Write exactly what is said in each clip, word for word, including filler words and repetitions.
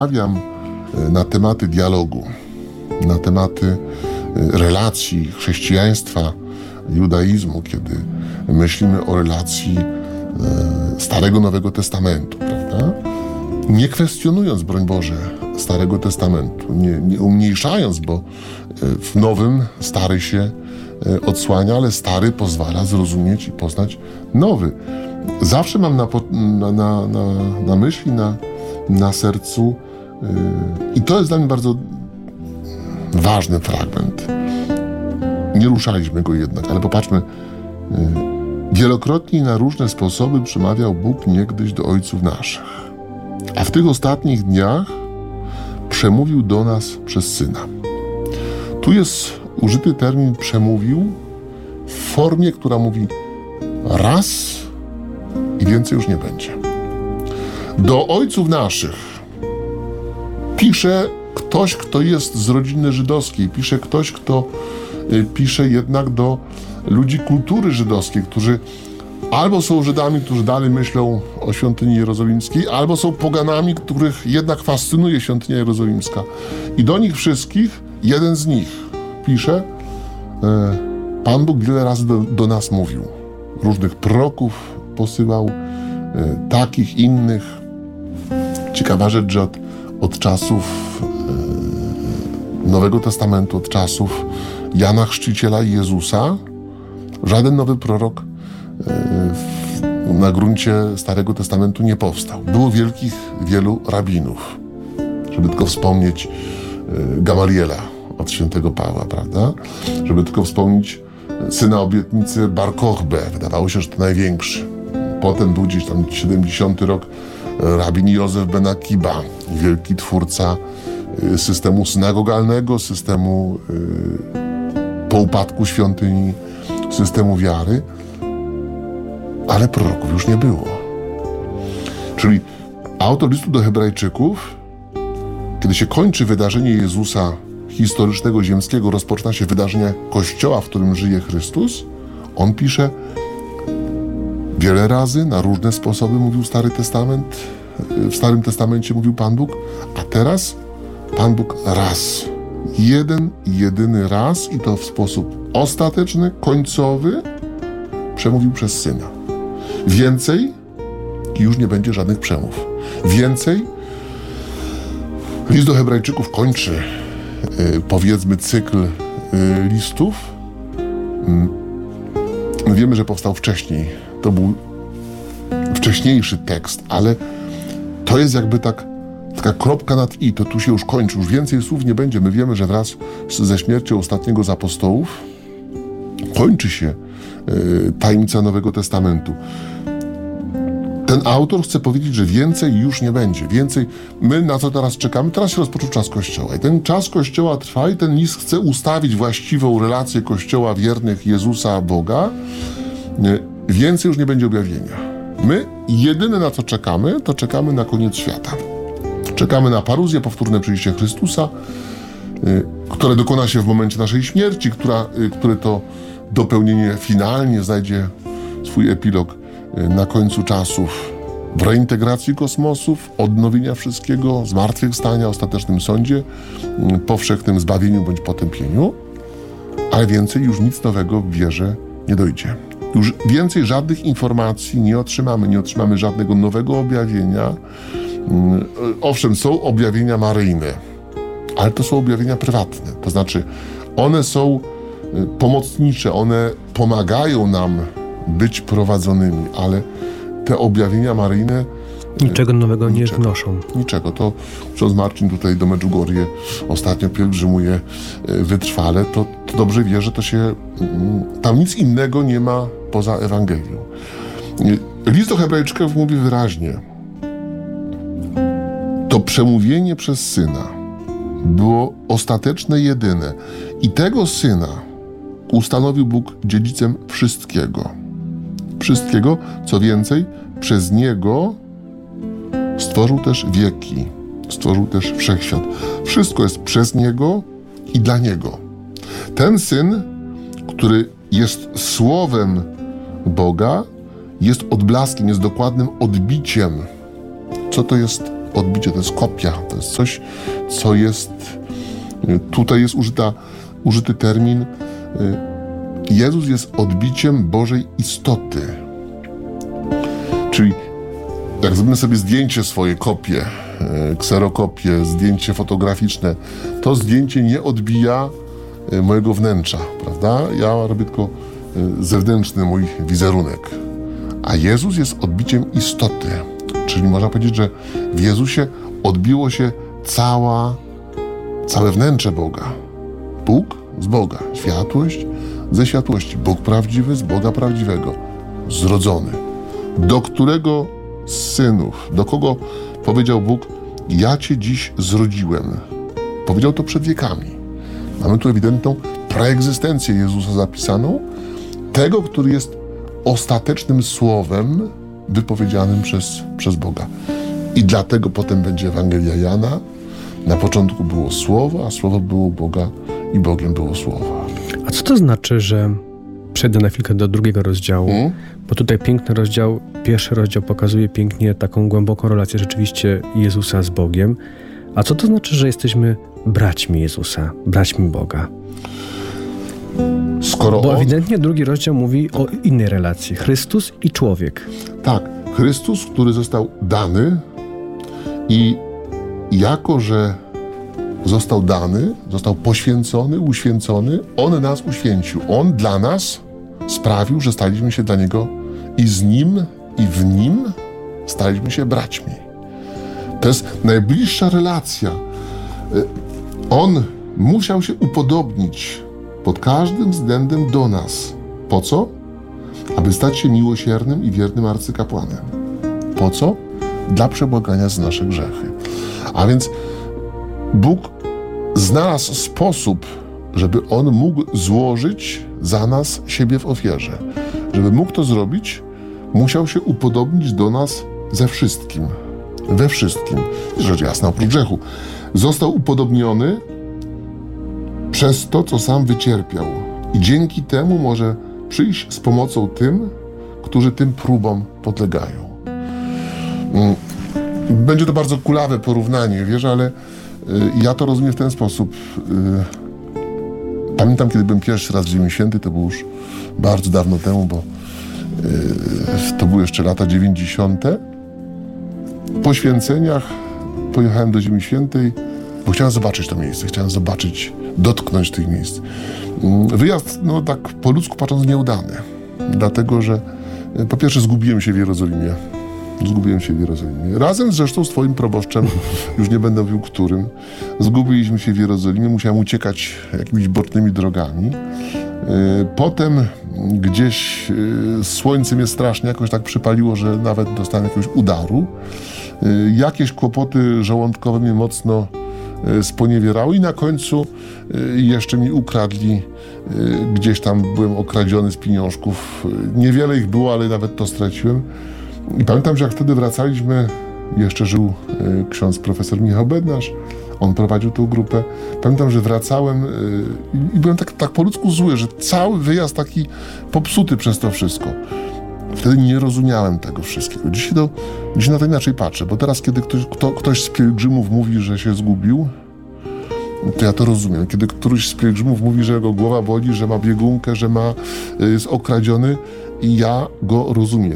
Rozmawiam na tematy dialogu, na tematy relacji chrześcijaństwa, judaizmu, kiedy myślimy o relacji Starego Nowego Testamentu, prawda? Nie kwestionując, broń Boże, Starego Testamentu, nie, nie umniejszając, bo w Nowym Stary się odsłania, ale Stary pozwala zrozumieć i poznać Nowy. Zawsze mam na, na, na, na, na myśli, na, na sercu yy, i to jest dla mnie bardzo ważny fragment. Nie ruszaliśmy go jednak, ale popatrzmy. Yy, wielokrotnie i na różne sposoby przemawiał Bóg niegdyś do ojców naszych, a w tych ostatnich dniach przemówił do nas przez Syna. Tu jest użyty termin przemówił w formie, która mówi raz i więcej już nie będzie. Do ojców naszych pisze ktoś, kto jest z rodziny żydowskiej, pisze ktoś, kto y, pisze jednak do ludzi kultury żydowskiej, którzy albo są Żydami, którzy dalej myślą o świątyni jerozolimskiej, albo są poganami, których jednak fascynuje świątynia jerozolimska. I do nich wszystkich jeden z nich pisze: y, Pan Bóg wiele razy do, do nas mówił. Różnych proroków posyłał, y, takich, innych. Ciekawa rzecz, że od, od czasów y, Nowego Testamentu, od czasów Jana Chrzciciela i Jezusa, żaden nowy prorok y, w, na gruncie Starego Testamentu nie powstał. Było wielkich wielu rabinów, żeby tylko wspomnieć y, Gamaliela od świętego Pawła, prawda? Żeby tylko wspomnieć syna obietnicy Bar Kochbę. Wydawało się, że to największy. Potem był gdzieś tam siedemdziesiąty rok rabin Józef ben Akiba, wielki twórca systemu synagogalnego, systemu po upadku świątyni, systemu wiary, ale proroków już nie było. Czyli autor listu do Hebrajczyków, kiedy się kończy wydarzenie Jezusa historycznego, ziemskiego, rozpoczyna się wydarzenie Kościoła, w którym żyje Chrystus, on pisze: wiele razy, na różne sposoby mówił Stary Testament, w Starym Testamencie mówił Pan Bóg, a teraz Pan Bóg raz, jeden i jedyny raz, i to w sposób ostateczny, końcowy, przemówił przez Syna. Więcej już nie będzie żadnych przemów. Więcej list do Hebrajczyków kończy, yy, powiedzmy, cykl yy, listów. My wiemy, że powstał wcześniej. To był wcześniejszy tekst, ale to jest jakby tak, taka kropka nad i. To tu się już kończy. Już więcej słów nie będzie. My wiemy, że wraz ze śmiercią ostatniego z apostołów kończy się y, tajemnica Nowego Testamentu. Ten autor chce powiedzieć, że więcej już nie będzie. Więcej, my na co teraz czekamy? Teraz się rozpoczął czas Kościoła. I ten czas Kościoła trwa i ten list chce ustawić właściwą relację Kościoła wiernych Jezusa, Boga. Więcej już nie będzie objawienia. My jedyne, na co czekamy, to czekamy na koniec świata. Czekamy na paruzję, powtórne przyjście Chrystusa, które dokona się w momencie naszej śmierci, która, które to dopełnienie finalnie znajdzie swój epilog na końcu czasów, w reintegracji kosmosów, odnowienia wszystkiego, zmartwychwstania, ostatecznym sądzie, powszechnym zbawieniu bądź potępieniu, ale więcej już nic nowego w wierze nie dojdzie. Już więcej żadnych informacji nie otrzymamy, nie otrzymamy żadnego nowego objawienia. Owszem, są objawienia maryjne, ale to są objawienia prywatne, to znaczy one są pomocnicze, one pomagają nam być prowadzonymi, ale te objawienia maryjne niczego nowego nie niczego, wnoszą. Niczego. To ksiądz Marcin tutaj do Medjugorje ostatnio pielgrzymuje wytrwale, to, to dobrze wie, że to się tam nic innego nie ma poza Ewangelią. List do Hebrajczyków mówi wyraźnie: to przemówienie przez Syna było ostateczne, jedyne i tego Syna ustanowił Bóg dziedzicem wszystkiego. Wszystkiego, co więcej, przez Niego stworzył też wieki, stworzył też wszechświat. Wszystko jest przez Niego i dla Niego. Ten Syn, który jest Słowem Boga, jest odblaskiem, jest dokładnym odbiciem, co to jest odbicie, to jest kopia, to jest coś, co jest, tutaj jest użyta, użyty termin, Jezus jest odbiciem Bożej istoty. Czyli jak zrobimy sobie zdjęcie swoje, kopię, kserokopię, zdjęcie fotograficzne, to zdjęcie nie odbija mojego wnętrza, prawda? Ja robię tylko zewnętrzny mój wizerunek. A Jezus jest odbiciem istoty. Czyli można powiedzieć, że w Jezusie odbiło się cała, całe wnętrze Boga. Bóg z Boga, światłość ze światłości, Bóg prawdziwy z Boga prawdziwego, zrodzony. Do którego z synów, do kogo powiedział Bóg, ja Cię dziś zrodziłem. Powiedział to przed wiekami. Mamy tu ewidentną preegzystencję Jezusa zapisaną, tego, który jest ostatecznym słowem wypowiedzianym przez, przez Boga. I dlatego potem będzie Ewangelia Jana. Na początku było Słowo, a Słowo było Boga i Bogiem było Słowo. A co to znaczy, że przejdę na chwilkę do drugiego rozdziału, hmm? bo tutaj piękny rozdział, pierwszy rozdział pokazuje pięknie taką głęboką relację rzeczywiście Jezusa z Bogiem. A co to znaczy, że jesteśmy braćmi Jezusa, braćmi Boga? Skoro Bo on... ewidentnie drugi rozdział mówi o innej relacji. Chrystus i człowiek. Tak, Chrystus, który został dany i jako, że został dany, został poświęcony, uświęcony, On nas uświęcił. On dla nas sprawił, że staliśmy się dla Niego i z Nim, i w Nim staliśmy się braćmi. To jest najbliższa relacja. On musiał się upodobnić pod każdym względem do nas. Po co? Aby stać się miłosiernym i wiernym arcykapłanem. Po co? Dla przebłagania za nasze grzechy. A więc Bóg znalazł sposób, żeby On mógł złożyć za nas siebie w ofierze. Żeby mógł to zrobić, musiał się upodobnić do nas ze wszystkim. We wszystkim. Rzecz jasna, oprócz grzechu. Został upodobniony przez to, co sam wycierpiał. I dzięki temu może przyjść z pomocą tym, którzy tym próbom podlegają. Będzie to bardzo kulawe porównanie, wiesz, ale ja to rozumiem w ten sposób. Pamiętam, kiedy byłem pierwszy raz w Ziemi Świętej, to było już bardzo dawno temu, bo to były jeszcze lata dziewięćdziesiąte. Po święceniach pojechałem do Ziemi Świętej, bo chciałem zobaczyć to miejsce, chciałem zobaczyć, dotknąć tych miejsc. Wyjazd, no tak po ludzku patrząc, nieudany, dlatego że po pierwsze zgubiłem się w Jerozolimie. Zgubiłem się w Jerozolimie. Razem zresztą z twoim proboszczem, już nie będę mówił którym, zgubiliśmy się w Jerozolimie, musiałem uciekać jakimiś bocznymi drogami. Potem gdzieś słońce mnie strasznie jakoś tak przypaliło, że nawet dostałem jakiegoś udaru. Jakieś kłopoty żołądkowe mnie mocno sponiewierały i na końcu jeszcze mi ukradli, gdzieś tam byłem okradziony z pieniążków. Niewiele ich było, ale nawet to straciłem. I pamiętam, że jak wtedy wracaliśmy, jeszcze żył ksiądz profesor Michał Bednarz, on prowadził tą grupę. Pamiętam, że wracałem i byłem tak, tak po ludzku zły, że cały wyjazd taki popsuty przez to wszystko. Wtedy nie rozumiałem tego wszystkiego. Dzisiaj, to, dzisiaj na to inaczej patrzę, bo teraz, kiedy ktoś, kto, ktoś z pielgrzymów mówi, że się zgubił, to ja to rozumiem. Kiedy któryś z pielgrzymów mówi, że jego głowa boli, że ma biegunkę, że ma, jest okradziony, i ja go rozumiem.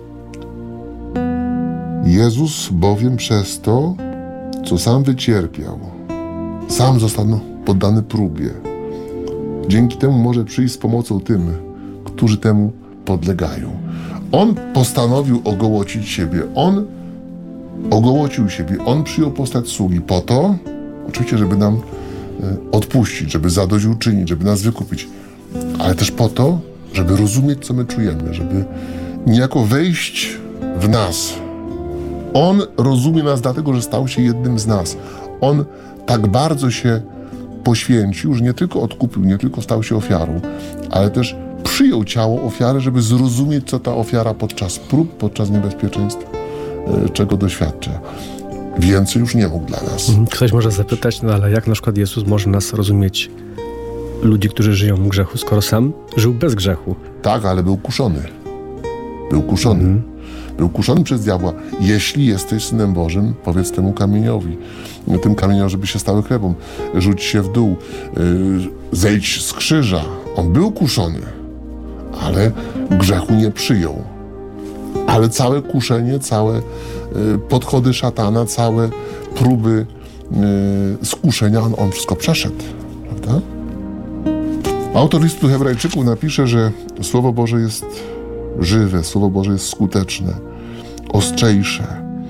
Jezus bowiem przez to, co sam wycierpiał, sam został poddany próbie. Dzięki temu może przyjść z pomocą tym, którzy temu podlegają. On postanowił ogołocić siebie. On ogołocił siebie. On przyjął postać sługi po to, oczywiście, żeby nam odpuścić, żeby zadośćuczynić, żeby nas wykupić, ale też po to, żeby rozumieć, co my czujemy, żeby niejako wejść w nas. On rozumie nas dlatego, że stał się jednym z nas. On tak bardzo się poświęcił, że nie tylko odkupił, nie tylko stał się ofiarą, ale też przyjął ciało ofiary, żeby zrozumieć, co ta ofiara podczas prób, podczas niebezpieczeństw, czego doświadcza. Więcej już nie mógł dla nas. Ktoś może zapytać, no ale jak na przykład Jezus może nas rozumieć, ludzi, którzy żyją w grzechu, skoro sam żył bez grzechu? Tak, ale był kuszony. Był kuszony. Mhm. Był kuszony przez diabła. Jeśli jesteś Synem Bożym, powiedz temu kamieniowi, tym kamieniom, żeby się stały chlebem. Rzuć się w dół, zejdź z krzyża. On był kuszony, ale grzechu nie przyjął. Ale całe kuszenie, całe podchody szatana, całe próby skuszenia, on, on wszystko przeszedł. Prawda? Autor listu Hebrajczyków napisze, że Słowo Boże jest żywe, Słowo Boże jest skuteczne, ostrzejsze.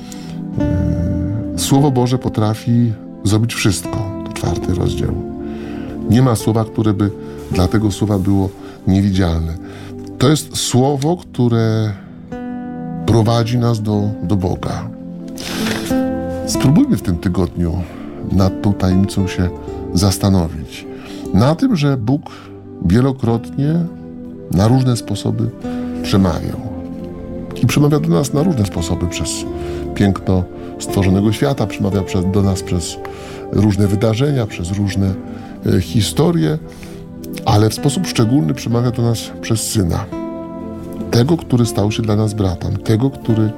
Słowo Boże potrafi zrobić wszystko. To czwarty rozdział. Nie ma słowa, które by dla tego słowa było niewidzialne. To jest słowo, które prowadzi nas do, do Boga. Spróbujmy w tym tygodniu nad tą tajemnicą się zastanowić. Na tym, że Bóg wielokrotnie na różne sposoby przemawiał. I przemawia do nas na różne sposoby, przez piękno stworzonego świata, przemawia przez, do nas przez różne wydarzenia, przez różne e, historie, ale w sposób szczególny przemawia do nas przez Syna. Tego, który stał się dla nas bratem, tego, który e,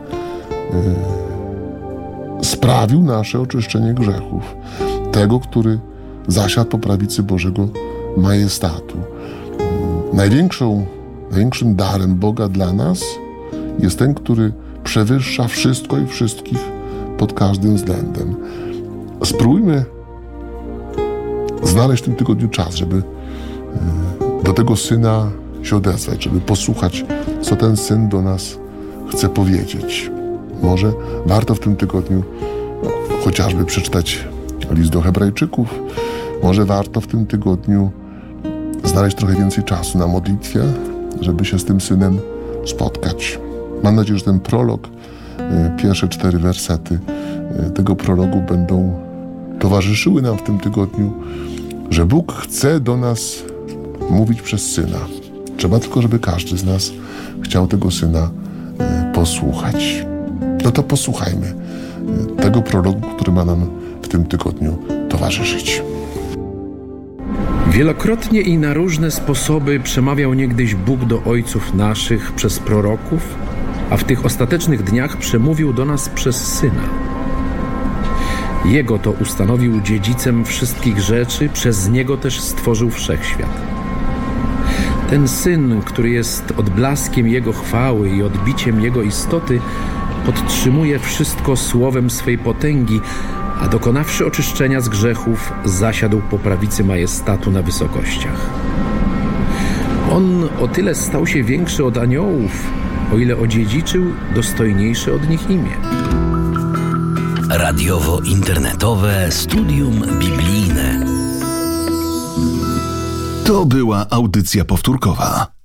sprawił nasze oczyszczenie grzechów, tego, który zasiadł po prawicy Bożego majestatu. Największą, największym darem Boga dla nas jest ten, który przewyższa wszystko i wszystkich pod każdym względem. Spróbujmy znaleźć w tym tygodniu czas, żeby do tego Syna się odezwać, żeby posłuchać, co ten Syn do nas chce powiedzieć. Może warto w tym tygodniu no, chociażby przeczytać list do Hebrajczyków. Może warto w tym tygodniu znaleźć trochę więcej czasu na modlitwie, żeby się z tym Synem spotkać. Mam nadzieję, że ten prolog, pierwsze cztery wersety tego prologu będą towarzyszyły nam w tym tygodniu, że Bóg chce do nas mówić przez Syna. Trzeba tylko, żeby każdy z nas chciał tego Syna posłuchać. No to posłuchajmy tego prologu, który ma nam w tym tygodniu towarzyszyć. Wielokrotnie i na różne sposoby przemawiał niegdyś Bóg do ojców naszych przez proroków, a w tych ostatecznych dniach przemówił do nas przez Syna. Jego to ustanowił dziedzicem wszystkich rzeczy, przez Niego też stworzył wszechświat. Ten Syn, który jest odblaskiem Jego chwały i odbiciem Jego istoty, podtrzymuje wszystko słowem swej potęgi, a dokonawszy oczyszczenia z grzechów, zasiadł po prawicy majestatu na wysokościach. On o tyle stał się większy od aniołów, o ile odziedziczył dostojniejsze od nich imię. Radiowo-internetowe studium biblijne. To była audycja powtórkowa.